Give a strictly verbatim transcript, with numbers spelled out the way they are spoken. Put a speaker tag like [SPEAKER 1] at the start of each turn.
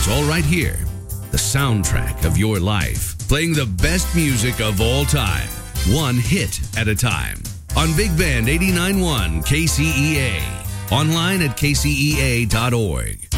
[SPEAKER 1] is all right here. The soundtrack of your life, playing the best music of all time, one hit at a time. On Big Band eighty-nine point one K C E A. Online at K C E A dot org.